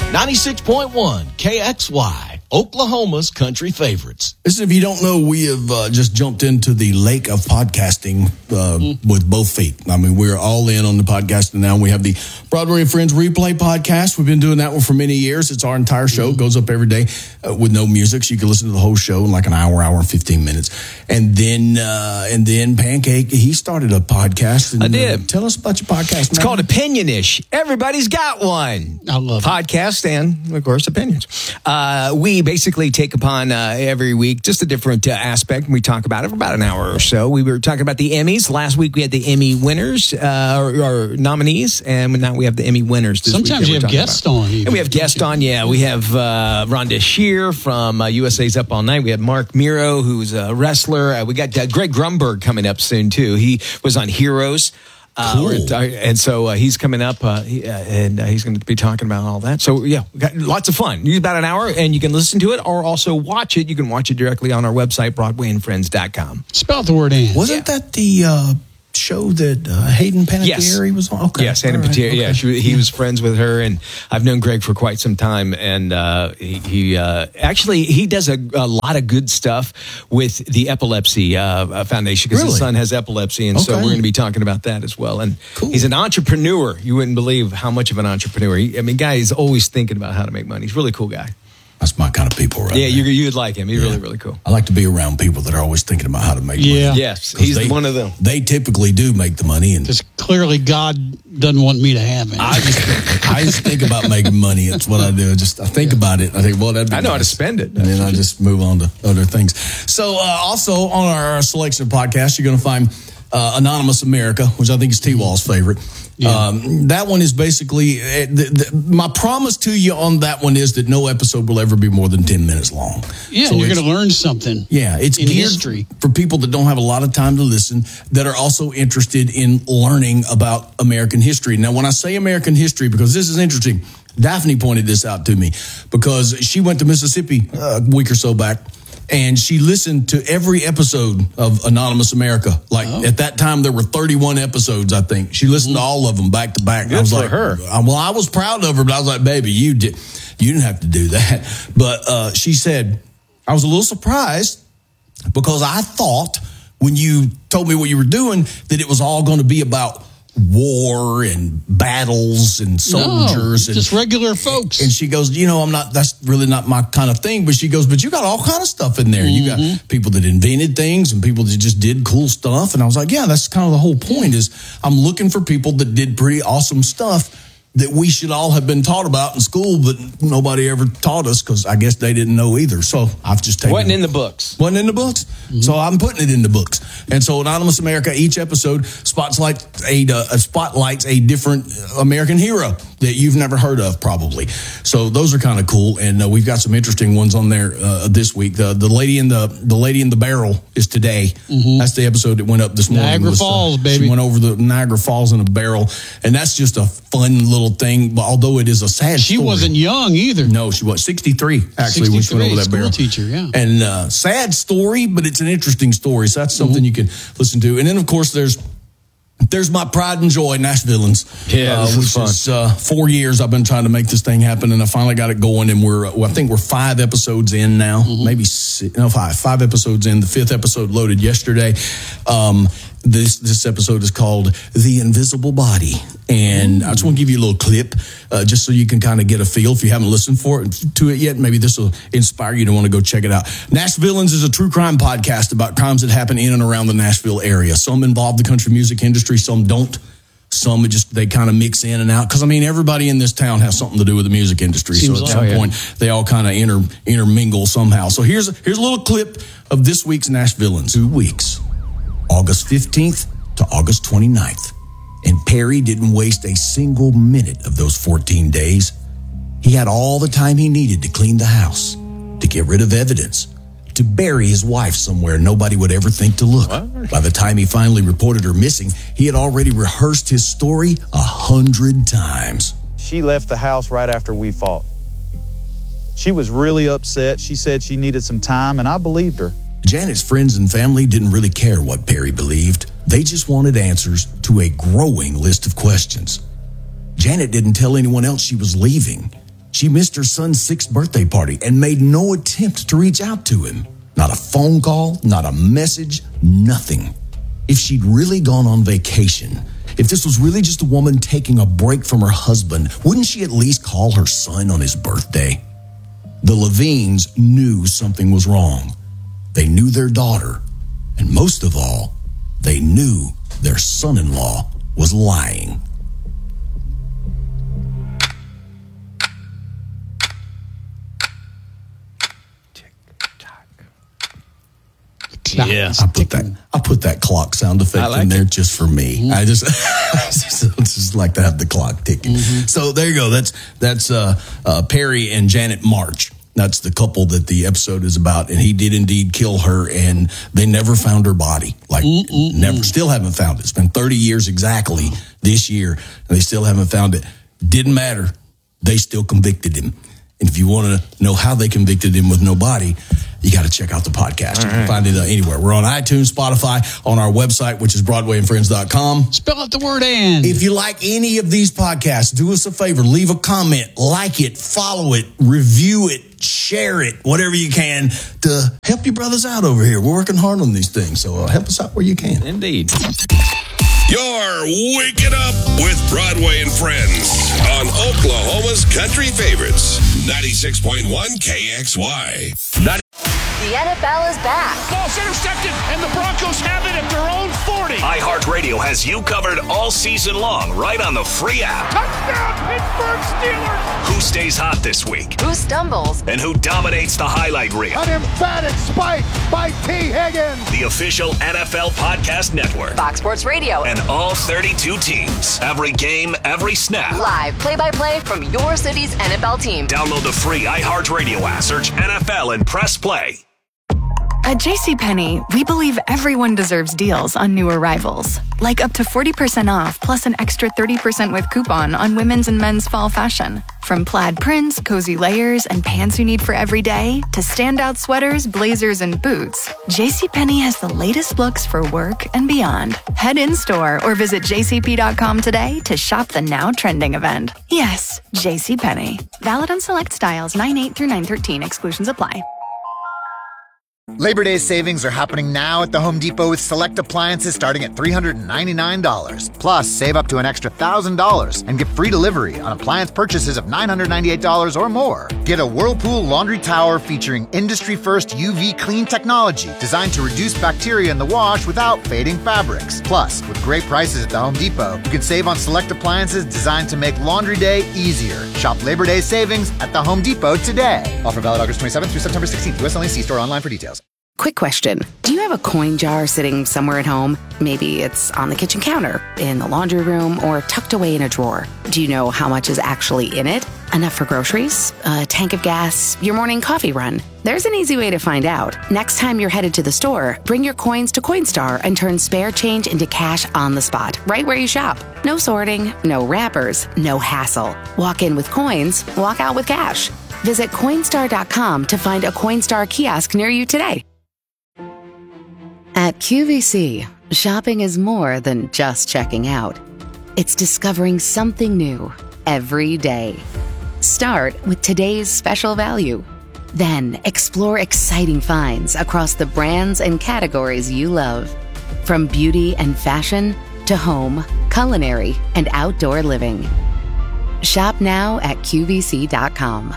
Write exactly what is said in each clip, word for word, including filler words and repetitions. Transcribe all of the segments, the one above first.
ninety-six point one K X Y, Oklahoma's country favorites. Listen, if you don't know, we have uh, just jumped into the lake of podcasting uh, mm. with both feet. I mean, we're all in on the podcasting now. We have the Broadway and Friends Replay podcast. We've been doing that one for many years. It's our entire show. It goes up every day uh, with no music, so you can listen to the whole show in like an hour, hour and fifteen minutes. And then, uh, and then Pancake, he started a podcast. And, I did. Uh, tell us about your podcast. It's man. called Opinion-ish. Everybody's got one. I love it. Podcast and, of course, opinions. Uh, we basically take upon uh, every week just a different uh, aspect. We talk about it for about an hour or so. We were talking about the Emmys. Last week we had the Emmy winners, uh, or, or nominees, and now we have the Emmy winners. This Sometimes week you have guests about. on. Even. And we have guests on, yeah. We have uh, Rhonda Shear from uh, U S A's Up All Night. We have Mark Miro, who's a wrestler. Uh, we got uh, Greg Grumberg coming up soon, too. He was on Heroes. Uh, cool. And so uh, he's coming up, uh, he, uh, and uh, he's going to be talking about all that. So, yeah, we got lots of fun. Use about an hour, and you can listen to it or also watch it. You can watch it directly on our website, broadway and friends dot com. Spell the word "and." Wasn't yeah. that the uh, show that uh, Hayden Panettiere yes. was on? Okay. Yes, Hayden right. Panettiere. Okay. Yeah, she, he was friends with her, and I've known Greg for quite some time. And uh, he, he uh, actually he does a, a lot of good stuff with the Epilepsy uh, Foundation because Really? his son has epilepsy, and Okay. so we're going to be talking about that as well. And Cool. he's an entrepreneur. You wouldn't believe how much of an entrepreneur. He, I mean, guy is always thinking about how to make money. He's a really cool guy. That's my kind of people, right? Yeah, there. you you'd like him. He's Yeah. really, really cool. I like to be around people that are always thinking about how to make Yeah. money. Yes, 'Cause he's they- one of them. They typically do make the money, and Because clearly God doesn't want me to have it. I just I just think about making money. It's what I do. I just I think about it. I think, well, that'd be I know how to nice. spend it. and then I just move on to other things. So, uh, also on our selection of podcasts, you're going to find uh, Anonymous America, which I think is T-Wall's favorite. Yeah. Um, that one is basically uh, the, the, my promise to you on that one is that no episode will ever be more than ten minutes long. yeah, So you're it's- going to learn something. Yeah, it's in geared history. for people that don't have a lot of time to listen, that are also interested in learning about American history. Now, when I say American history, because this is interesting, Daphne pointed this out to me because she went to Mississippi a week or so back, and she listened to every episode of Anonymous America. Like Oh. at that time, there were thirty-one episodes, I think. She listened to all of them back to back. Good I was for like, her. I- well, I was proud of her, but I was like, baby, you did, you didn't have to do that. But uh, she said, I was a little surprised because I thought when you told me what you were doing that it was all going to be about war and battles and soldiers no, and just regular folks. and she goes, you know, I'm not, that's really not my kind of thing. But she goes, but you got all kind of stuff in there. Mm-hmm. You got people that invented things and people that just did cool stuff. And I was like, yeah, that's kind of the whole point is I'm looking for people that did pretty awesome stuff that we should all have been taught about in school, but nobody ever taught us because I guess they didn't know either. So I've just taken Wasn't in the books. Wasn't in the books. Mm-hmm. So I'm putting it in the books. And so Anonymous America, each episode spotlights a, uh, spotlights a different American hero that you've never heard of, probably. So those are kind of cool. And uh, we've got some interesting ones on there uh, this week. The, the lady in the the lady in the barrel is today. Mm-hmm. That's the episode that went up this morning. Niagara was, Falls, uh, baby. She went over the Niagara Falls in a barrel. And that's just a fun little thing, but although it is a sad she story. wasn't young either. No, she was sixty-three, actually, when she went over that school barrel. teacher, yeah. And uh, sad story, but it's an interesting story. So that's something mm-hmm. you can listen to. And then, of course, there's there's my pride and joy, Nashvilleans. Yeah, uh, this is which fun. is uh, four years I've been trying to make this thing happen, and I finally got it going. And we're, uh, well, I think we're five episodes in now, mm-hmm. maybe six, no five, five episodes in. The fifth episode loaded yesterday. Um, This this episode is called The Invisible Body. And I just want to give you a little clip uh, just so you can kind of get a feel. If you haven't listened for it, to it yet, maybe this will inspire you to want to go check it out. Nashvilleans is a true crime podcast about crimes that happen in and around the Nashville area. Some involve the country music industry, some don't. Some just, they kind of mix in and out. Because, I mean, everybody in this town has something to do with the music industry. Seems so at like- some oh, yeah. point, they all kind of inter, intermingle somehow. So here's, here's a little clip of this week's Nashvilleans. Two weeks. August fifteenth to August twenty-ninth. And Perry didn't waste a single minute of those fourteen days. He had all the time he needed to clean the house, to get rid of evidence, to bury his wife somewhere nobody would ever think to look. What? By the time he finally reported her missing, he had already rehearsed his story a hundred times. She left the house right after we fought. She was really upset. She said she needed some time, and I believed her. Janet's friends and family didn't really care what Perry believed. They just wanted answers to a growing list of questions. Janet didn't tell anyone else she was leaving. She missed her son's sixth birthday party and made no attempt to reach out to him. Not a phone call, not a message, nothing. If she'd really gone on vacation, if this was really just a woman taking a break from her husband, wouldn't she at least call her son on his birthday? The Levines knew something was wrong. They knew their daughter, and most of all, they knew their son-in-law was lying. Yeah. I put that I put that clock sound effect like in there it. just for me. Mm-hmm. I just I just, just like to have the clock ticking. Mm-hmm. So there you go. That's that's uh, uh, Perry and Janet March. That's the couple that the episode is about, and he did indeed kill her, and they never found her body. Like, Mm-mm-mm. never, still haven't found it. It's been thirty years exactly this year, and they still haven't found it. Didn't matter. They still convicted him. And if you want to know how they convicted him with no body, you got to check out the podcast. All you can right. find it uh, anywhere. We're on iTunes, Spotify, on our website, which is broadway and friends dot com. Spell out the word "and." If you like any of these podcasts, do us a favor. Leave a comment, like it, follow it, review it, share it, whatever you can to help your brothers out over here. We're working hard on these things, so uh, help us out where you can. Indeed. You're waking up with Broadway and Friends on Oklahoma's Country Favorites, ninety-six point one K X Y. ninety- The N F L is back. Ball's intercepted, and the Broncos have it at their own forty. iHeartRadio has you covered all season long, right on the free app. Touchdown, Pittsburgh Steelers! Who stays hot this week? Who stumbles? And who dominates the highlight reel? An emphatic spike by T. Higgins. The official N F L Podcast Network. Fox Sports Radio. And all thirty-two teams. Every game, every snap. Live play-by-play from your city's N F L team. Download the free iHeartRadio app, search N F L, and press play. At JCPenney, we believe everyone deserves deals on new arrivals. Like up to forty percent off plus an extra thirty percent with coupon on women's and men's fall fashion. From plaid prints, cozy layers, and pants you need for every day, to standout sweaters, blazers, and boots, JCPenney has the latest looks for work and beyond. Head in-store or visit j c p dot com today to shop the now trending event. Yes, JCPenney. Valid on select styles nine eight through nine thirteen. Exclusions apply. Labor Day savings are happening now at the Home Depot with select appliances starting at three hundred ninety-nine dollars. Plus, save up to an extra one thousand dollars and get free delivery on appliance purchases of nine hundred ninety-eight dollars or more. Get a Whirlpool laundry tower featuring industry-first U V clean technology designed to reduce bacteria in the wash without fading fabrics. Plus, with great prices at the Home Depot, you can save on select appliances designed to make laundry day easier. Shop Labor Day savings at the Home Depot today. Offer valid August twenty-seventh through September sixteenth. U S only. See store online for details. Quick question. Do you have a coin jar sitting somewhere at home? Maybe it's on the kitchen counter, in the laundry room, or tucked away in a drawer. Do you know how much is actually in it? Enough for groceries? A tank of gas? Your morning coffee run? There's an easy way to find out. Next time you're headed to the store, bring your coins to Coinstar and turn spare change into cash on the spot, right where you shop. No sorting, no wrappers, no hassle. Walk in with coins, walk out with cash. Visit Coinstar dot com to find a Coinstar kiosk near you today. At Q V C, shopping is more than just checking out. It's discovering something new every day. Start with today's special value. Then explore exciting finds across the brands and categories you love. From beauty and fashion to home, culinary, and outdoor living. Shop now at Q V C dot com.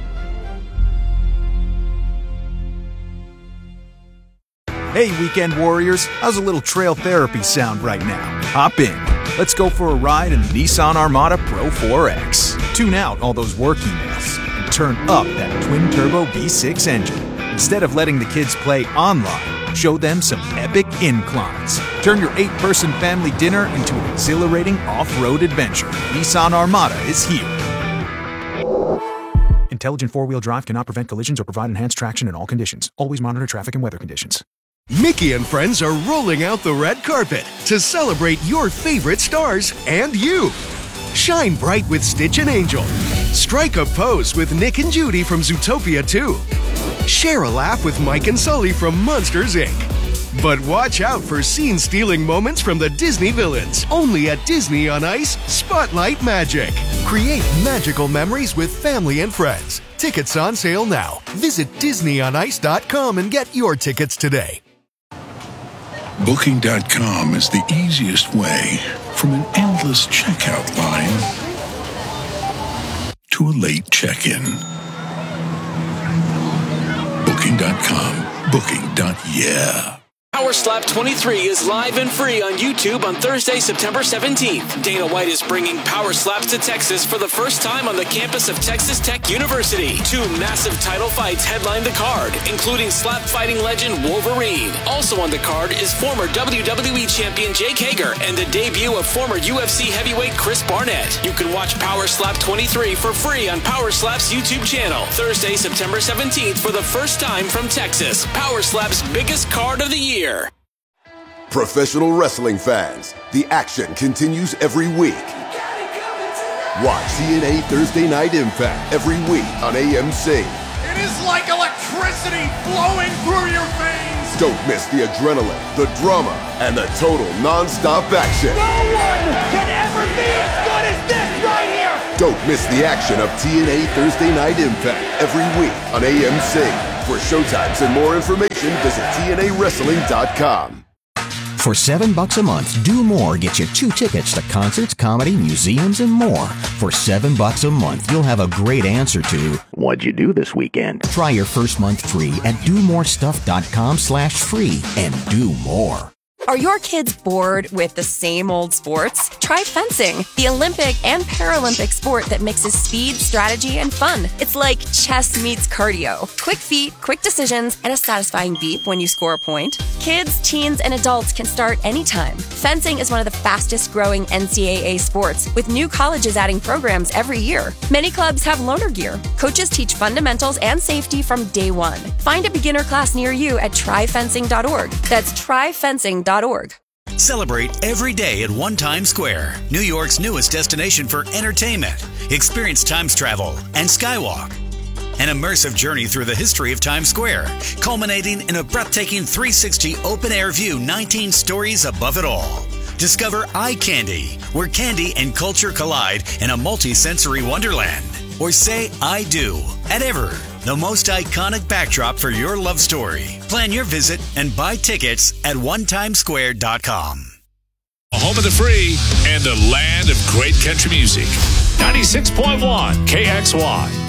Hey, weekend warriors, how's a little trail therapy sound right now? Hop in. Let's go for a ride in the Nissan Armada Pro four X. Tune out all those work emails and turn up that twin-turbo V six engine. Instead of letting the kids play online, show them some epic inclines. Turn your eight-person family dinner into an exhilarating off-road adventure. Nissan Armada is here. Intelligent four-wheel drive cannot prevent collisions or provide enhanced traction in all conditions. Always monitor traffic and weather conditions. Mickey and friends are rolling out the red carpet to celebrate your favorite stars and you. Shine bright with Stitch and Angel. Strike a pose with Nick and Judy from Zootopia two. Share a laugh with Mike and Sully from Monsters, Incorporated. But watch out for scene-stealing moments from the Disney villains. Only at Disney on Ice, Spotlight Magic. Create magical memories with family and friends. Tickets on sale now. Visit disney on ice dot com and get your tickets today. Booking dot com is the easiest way from an endless checkout line to a late check-in. Booking dot com. Booking. Yeah. Power Slap twenty-three is live and free on YouTube on Thursday, September seventeenth. Dana White is bringing Power Slaps to Texas for the first time on the campus of Texas Tech University. Two massive title fights headline the card, including slap fighting legend Wolverine. Also on the card is former W W E champion Jake Hager and the debut of former U F C heavyweight Chris Barnett. You can watch Power Slap twenty-three for free on Power Slap's YouTube channel. Thursday, September seventeenth for the first time from Texas. Power Slap's biggest card of the year. Professional wrestling fans, the action continues every week. Watch T N A Thursday Night Impact every week on A M C. It is like electricity flowing through your veins. Don't miss the adrenaline, the drama, and the total non-stop action. No one can ever be as good as this right here. Don't miss the action of T N A Thursday Night Impact every week on A M C. For showtimes and more information, visit T N A wrestling dot com. For seven bucks a month, Do More gets you two tickets to concerts, comedy, museums, and more. For seven bucks a month, you'll have a great answer to what'd you do this weekend? Try your first month free at do more stuff dot com slash free and do more. Are your kids bored with the same old sports? Try fencing, the Olympic and Paralympic sport that mixes speed, strategy, and fun. It's like chess meets cardio. Quick feet, quick decisions, and a satisfying beep when you score a point. Kids, teens, and adults can start anytime. Fencing is one of the fastest growing N C double A sports, with new colleges adding programs every year. Many clubs have loaner gear. Coaches teach fundamentals and safety from day one. Find a beginner class near you at try fencing dot org. That's try fencing dot org. Celebrate every day at One Times Square, New York's newest destination for entertainment. Experience Times travel and Skywalk. An immersive journey through the history of Times Square, culminating in a breathtaking three sixty open-air view, nineteen stories above it all. Discover Eye Candy, where candy and culture collide in a multi-sensory wonderland. Or say I do at Ever, the most iconic backdrop for your love story. Plan your visit and buy tickets at one times square dot com. Home of the free and the land of great country music. ninety-six point one K X Y.